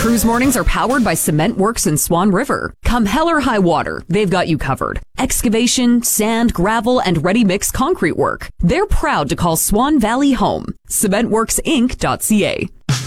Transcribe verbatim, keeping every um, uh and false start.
Cruise Mornings are powered by Cement Works in Swan River. Come hell or high water, they've got you covered. Excavation, sand, gravel, and ready-mix concrete work. They're proud to call Swan Valley home. cement works inc dot c a.